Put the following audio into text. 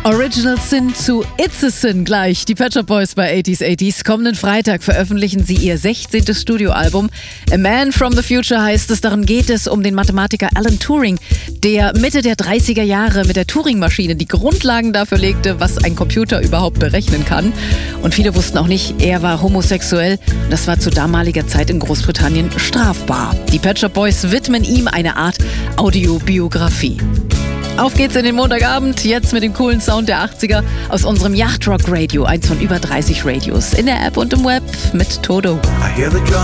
Original Sin zu It's a Sin gleich. Die Pet Shop Boys bei 80s. Kommenden Freitag veröffentlichen sie ihr 16. Studioalbum. A Man from the Future heißt es. Darin geht es um den Mathematiker Alan Turing, der Mitte der 30er Jahre mit der Turing-Maschine die Grundlagen dafür legte, was ein Computer überhaupt berechnen kann. Und viele wussten auch nicht, er war homosexuell. Das war zu damaliger Zeit in Großbritannien strafbar. Die Pet Shop Boys widmen ihm eine Art Audiobiografie. Auf geht's in den Montagabend, jetzt mit dem coolen Sound der 80er aus unserem Yachtrock Radio, eins von über 30 Radios, in der App und im Web mit Todo.